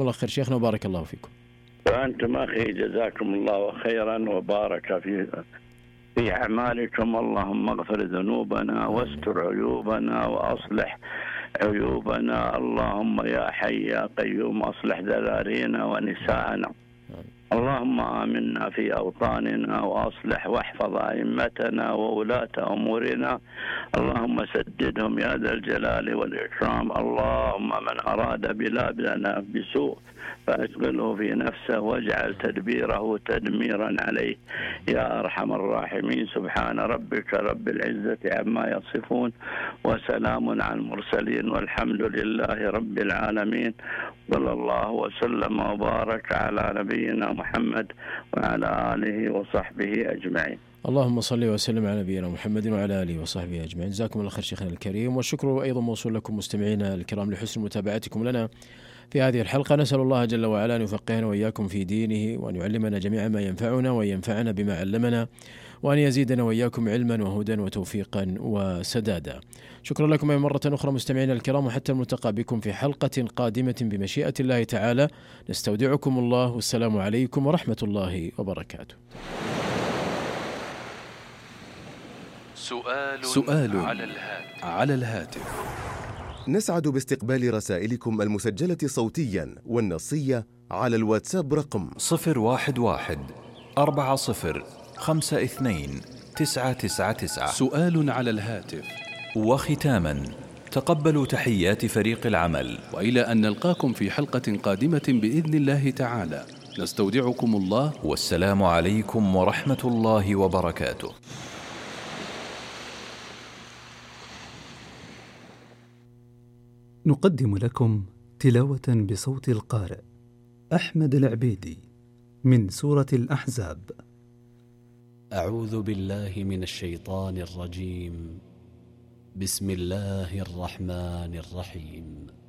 الله خير شيخنا وبارك الله فيكم. وأنتم أخي جزاكم الله خيرا وبارك في أعمالكم. اللهم اغفر ذنوبنا واستر عيوبنا وأصلح عيوبنا. اللهم يا حي يا قيوم أصلح ذرارينا ونساءنا. اللهم آمنا في أوطاننا وأصلح واحفظ أئمتنا وولاة أمورنا. اللهم سددهم يا ذا الجلال والإكرام. اللهم من أراد بلادنا بسوء فأشغله في نفسه واجعل تدبيره تدميرا عليه يا أرحم الراحمين. سبحان ربك رب العزة عما يصفون وسلام على المرسلين والحمد لله رب العالمين. صلى الله وسلم وبارك على نبينا محمد وعلى آله وصحبه أجمعين. اللهم صل وسلم على نبينا محمد وعلى آله وصحبه أجمعين. جزاكم الله خير شيخنا الكريم، والشكر أيضا موصول لكم مستمعينا الكرام لحسن متابعتكم لنا في هذه الحلقة. نسأل الله جل وعلا أن يفقهنا وإياكم في دينه، وأن يعلمنا جميعا ما ينفعنا وأن ينفعنا بما علمنا، وأن يزيدنا وإياكم علما وهدى وتوفيقا وسدادا. شكرا لكم مرة أخرى مستمعينا الكرام، وحتى الملتقى بكم في حلقة قادمة بمشيئة الله تعالى. نستودعكم الله، والسلام عليكم ورحمة الله وبركاته. سؤال على الهاتف. نسعد باستقبال رسائلكم المسجلة صوتيا والنصية على الواتساب رقم 011-40-52-999. سؤال على الهاتف. وختاما، تقبلوا تحيات فريق العمل، وإلى أن نلقاكم في حلقة قادمة بإذن الله تعالى، نستودعكم الله، والسلام عليكم ورحمة الله وبركاته. نقدم لكم تلاوة بصوت القارئ أحمد العبيدي من سورة الأحزاب. أعوذ بالله من الشيطان الرجيم. بسم الله الرحمن الرحيم.